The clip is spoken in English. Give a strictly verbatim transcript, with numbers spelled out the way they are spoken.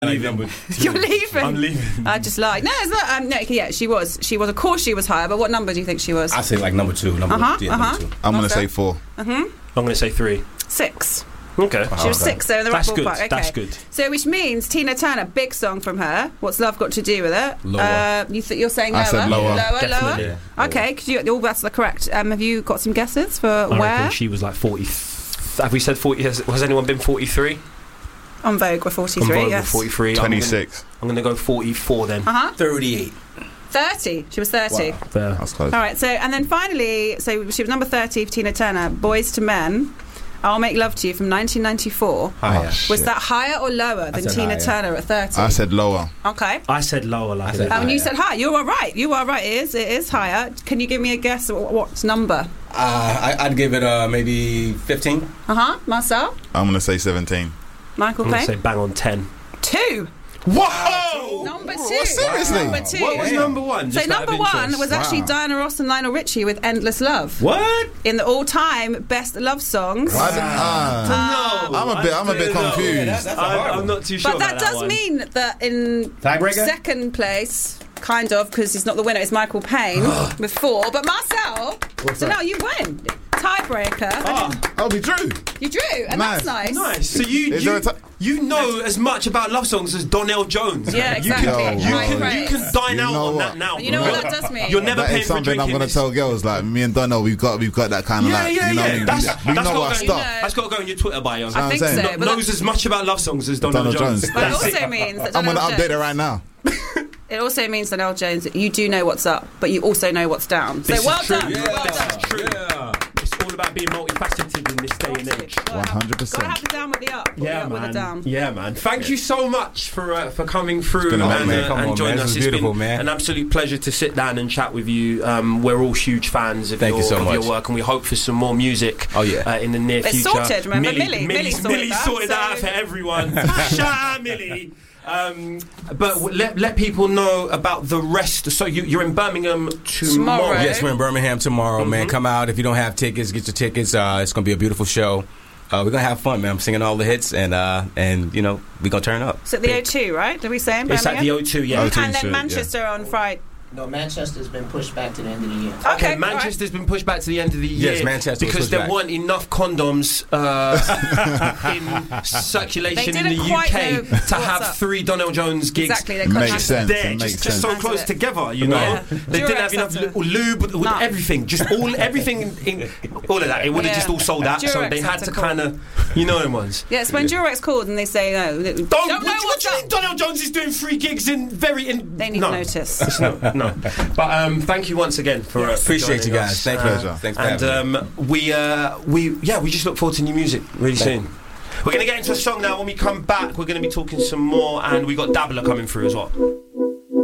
Leaving. You're leaving. I'm leaving. I just like no, it's not. Um, no, yeah, she was. She was. Of course, she was higher. But what number do you think she was? I say like number two. Number, uh-huh, yeah, uh-huh. number two. I'm going to Okay. say four. Mm-hmm. I'm going to say three. Six. Okay. She was okay. six, so in the That's right good. ballpark. Okay. That's good. So, which means Tina Turner, big song from her. What's love got to do with it? Lower. Uh, you th- you're saying lower. I said lower. Lower, Definitely. lower. Yeah. Okay, because you all that's the correct. Um, have you got some guesses for I where? reckon she was like forty. Have we said forty? Has, has anyone been forty-three? On Vogue, we're On forty-three. Vogue, Yes. forty-three. twenty-six. I'm going to go forty-four then. Uh huh. thirty-eight. Thirty. She was thirty. Wow. There. That's close. All right. So, and then finally, so she was number thirty for Tina Turner. Boys to Men. I'll Make Love to You from nineteen ninety-four. Higher. Oh, Was shit. that higher or lower than said Tina higher. Turner at thirty? I said lower. Okay. I said lower. Like I said it. Um, you higher. said high. You are right. You are right. It is. It is higher. Can you give me a guess? of What, what number? Uh, I, I'd give it uh, maybe fifteen. Uh huh. Marcel. I'm going to say seventeen. Michael I'm going to Payne. say bang on ten. Two. Whoa! Number two. What, seriously? Number two. What was Damn. number one? So Just out of number one interest. was actually Wow. Diana Ross and Lionel Richie with "Endless Love" What? in the all-time best love songs. I didn't- ah. No, I'm a bit- I I'm a bit don't know. confused. Yeah, that's, that's a I'm, hard I'm one. not too sure But that about that does one. mean that in Tiebreaker? second place, kind of, because he's not the winner, it's Michael Payne with four. But Marcel, so now you win. Tiebreaker. I'll be true. You drew, and Nice. that's nice. Nice. So you Is there you, a ti- you know as much about love songs as Donnell Jones. Yeah, exactly. Yo, You High can, praise. you can dine You out know on what? that now. You know bro. what that does mean? You're never That paying is for something drinking I'm gonna this. tell girls. Like me and Donnell, we've got we've got that kind of Yeah, like yeah, you know yeah. what I mean? That's, we that's we got know to our go, stuff. that's got to go in your Twitter bio. I think saying. so. Kn- But knows that, as much about love songs as Donnell Donnell Jones. Jones. but it That's also it. means that I'm gonna Donald update Jones, it right now. it also means that Donald Jones, you do know what's up, but you also know what's down. So This is well true. done. Yeah, well this done. is true. Yeah. It's all about being multifaceted in this day and age. Gotta have- one hundred percent. Gotta have the down with the up. or the Yeah, up with the man. down. Yeah, man. Thank you so much for uh, for coming through been and, a lot, and, man. uh, Come and on, joining man. us. This was It's beautiful, been man. an absolute pleasure to sit down and chat with you. Um, we're all huge fans of, Thank your, you so of much. your work, and we hope for some more music. Oh, yeah. uh, in the near It's future. sorted, remember? Millie, Millie- Millie, Millie sorted Millie that, sorted that out so- for everyone. Shout out, Millie. Um, but w- let let people know about the rest. So you, you're in Birmingham tomorrow. Tomorrow. Yes, we're in Birmingham tomorrow, man. Mhm. Come out. If you don't have tickets, get your tickets. Uh, it's going to be a beautiful show. Uh, we're going to have fun, man. I'm singing all the hits, and, uh, and you know, we're going to turn up. So the O two, right? Did we say in It's at Birmingham? the O two, yeah. O two. And then Shit, Manchester on Friday. No, Manchester's been pushed back to the end of the year. Okay, Okay, all Manchester's been pushed back to the end of the year. Yes, Manchester was because pushed there back. weren't enough condoms uh, in circulation They in the didn't U quite K know to what's have up. three Donnell Jones gigs. Exactly, they couldn't Makes have sense. There, It makes just, just so sense. close That's it. together, you know. Yeah. They didn't have Durex enough had to- li- lube, with No. everything, just all everything, in, in, all of that. It would have Yeah. just all sold out, so Durex they had had to to call. kind of, you know, them ones. Yes, when Durex called and they say no, they Don't, don't what, know what what's do you up. think Donnell Jones is doing three gigs in very in? They need no. notice. It's not, no. But um, thank you once again for, uh, for Appreciate you joining guys. us. Thank Uh, you. Pleasure. Thanks for And having me. um, we, uh, we, yeah, we just look forward to new music really soon. We're going to get into a song now. When we come back, we're going to be talking some more, and we got Dabbler coming through as well.